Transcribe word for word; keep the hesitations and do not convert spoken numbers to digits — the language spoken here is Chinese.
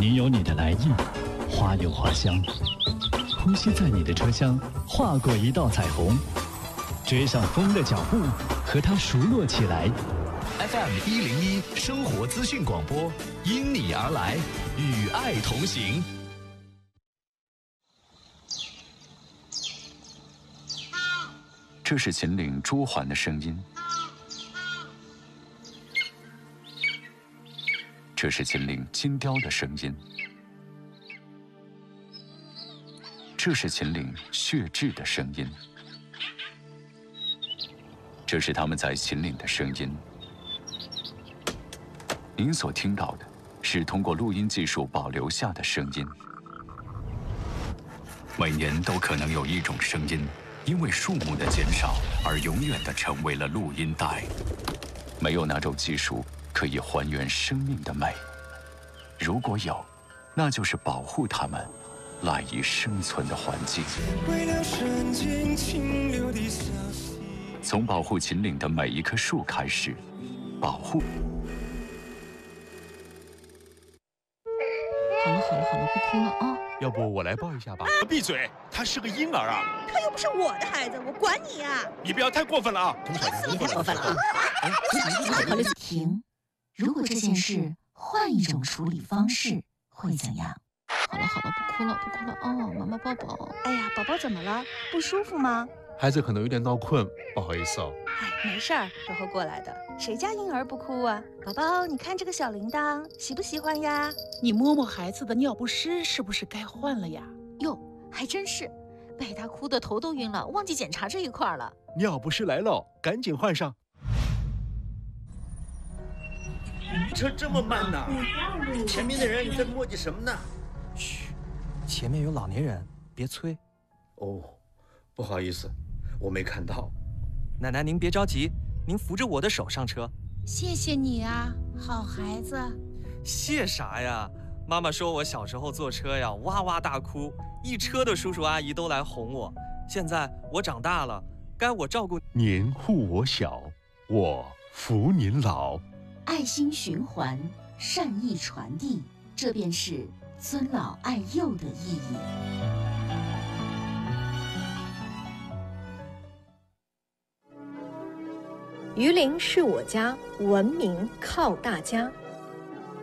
你有你的来意，花有花香，呼吸在你的车厢，划过一道彩虹，追上风的脚步，和它熟络起来。 F M 一零一生活资讯广播，因你而来，与爱同行。 这是秦岭朱鹮的声音，这是秦岭金雕的声音，这是秦岭血雉的声音，这是他们在秦岭的声音。您所听到的是通过录音技术保留下的声音。每年都可能有一种声音因为数目的减少而永远地成为了录音带。没有哪种技术可以还原生命的美，如果有，那就是保护它们赖以生存的环境。从保护秦岭的每一棵树开始，保护。 好了好了好了，不哭了啊！ 要不我来抱一下吧？闭嘴！他是个婴儿啊！ 他又不是我的孩子，我管你啊！ 你不要太过分了啊！ 你太过分了啊！ 好了，停！如果这件事换一种处理方式，会怎样？好了好了，不哭了不哭了哦，妈妈抱抱。 哎呀，宝宝怎么了？不舒服吗？ 孩子可能有点闹困，不好意思哦。 哎，没事儿，然后过来的。谁家婴儿不哭啊？宝宝，你看这个小铃铛，喜不喜欢呀？ 你摸摸孩子的尿不湿，是不是该换了呀？ 哟，还真是，被他哭得头都晕了，忘记检查这一块了。 尿不湿来了，赶紧换上。 车这么慢呢？前面的人在磨叽什么呢？ 嘘，前面有老年人，别催。 哦，不好意思，我没看到。 奶奶，您别着急，您扶着我的手上车。 谢谢你啊，好孩子。 谢啥呀？妈妈说我小时候坐车呀，哇哇大哭，一车的叔叔阿姨都来哄我。现在我长大了，该我照顾。 您护我小，我扶您老。 爱心循环，善意传递，这便是尊老爱幼的意义。 榆林是我家，文明靠大家。